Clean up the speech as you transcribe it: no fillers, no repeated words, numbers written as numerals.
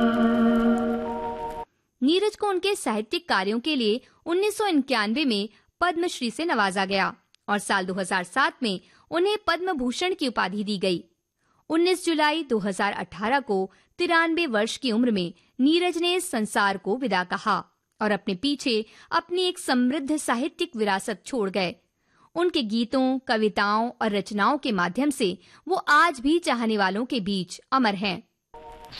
नीरज को उनके साहित्यिक कार्यों के लिए 1991 में पद्मश्री से नवाजा गया और साल 2007 में उन्हें पद्म भूषण की उपाधि दी गई। 19 जुलाई 2018 को 93 वर्ष की उम्र में नीरज ने इस संसार को विदा कहा और अपने पीछे अपनी एक समृद्ध साहित्यिक विरासत छोड़ गए। उनके गीतों, कविताओं और रचनाओं के माध्यम से वो आज भी चाहने वालों के बीच अमर हैं।